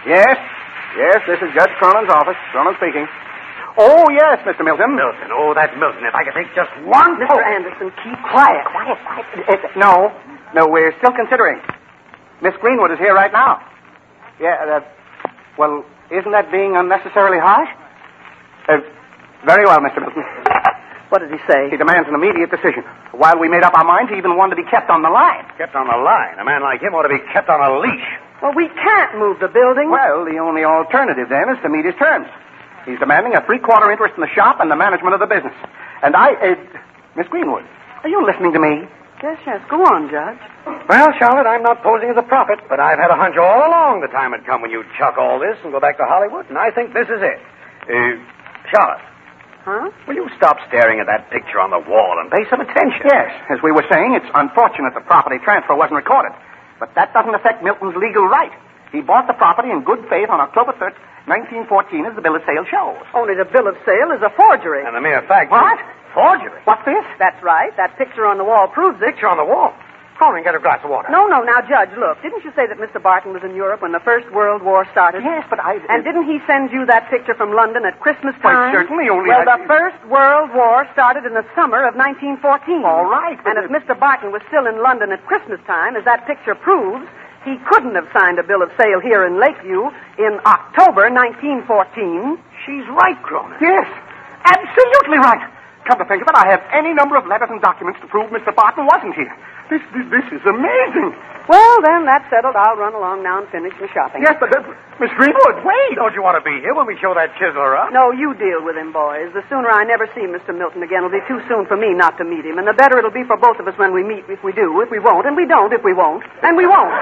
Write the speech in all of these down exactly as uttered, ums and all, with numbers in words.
Yes, yes, this is Judge Cronin's office. Cronin speaking. Oh, yes, Mister Milton. Milton, oh, that Milton. If I could take just one... Mister Anderson, keep quiet. Quiet, quiet. Uh, no, no, we're still considering. Miss Greenwood is here right now. Yeah, uh, well, isn't that being unnecessarily harsh? Uh, very well, Mister Milton. What did he say? He demands an immediate decision. While we made up our minds, he even wanted to be kept on the line. Kept on the line? A man like him ought to be kept on a leash. Well, we can't move the building. Well, the only alternative, then, is to meet his terms. He's demanding a three-quarter interest in the shop and the management of the business. And I... Uh, Miss Greenwood, are you listening to me? Yes, yes. Go on, Judge. Well, Charlotte, I'm not posing as a prophet, but I've had a hunch all along the time had come when you'd chuck all this and go back to Hollywood, and I think this is it. Uh, Charlotte. Huh? Will you stop staring at that picture on the wall and pay some attention? Yes. As we were saying, it's unfortunate the property transfer wasn't recorded. But that doesn't affect Milton's legal right. He bought the property in good faith on October third, nineteen fourteen, as the bill of sale shows. Only the bill of sale is a forgery. And the mere fact... What? Forgery? What's this? That's right. That picture on the wall proves it. Picture on the wall? Cronin, get a glass of water. No, no. Now, Judge, look. Didn't you say that Mister Barton was in Europe when the First World War started? Yes, but I... And didn't he send you that picture from London at Christmas time? Why, certainly, only... Well, I... the First World War started in the summer of nineteen fourteen. All right, but... And if Mister Barton was still in London at Christmas time, as that picture proves, he couldn't have signed a bill of sale here in Lakeview in October nineteen fourteen. She's right, Cronin. Yes, absolutely right. Come to think of it, I have any number of letters and documents to prove Mister Barton wasn't here. This, this, this is amazing. Well, then, that's settled. I'll run along now and finish my shopping. Yes, but, uh, Miss Greenwood, wait. Don't you want to be here when we show that chiseler up? No, you deal with him, boys. The sooner I never see Mister Milton again, it'll be too soon for me not to meet him. And the better it'll be for both of us when we meet, if we do, if we won't, and we don't, if we won't, and we won't.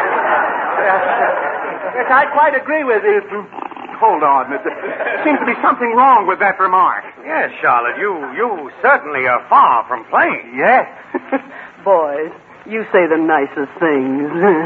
Yes, yes, I quite agree with you. Hold on, mister. Seems to be something wrong with that remark. Yes, Charlotte, you you certainly are far from plain. Yes. Boys, you say the nicest things.